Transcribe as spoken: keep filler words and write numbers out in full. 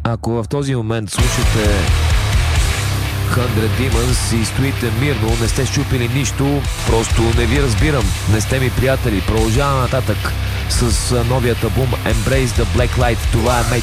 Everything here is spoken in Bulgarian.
Ако в този момент слушате Hundred Demons и стоите мирно, не сте щупили нищо, просто не ви разбирам, не сте ми приятели. Продължаваме нататък с новият албум Embrace the Black Light. Това е Made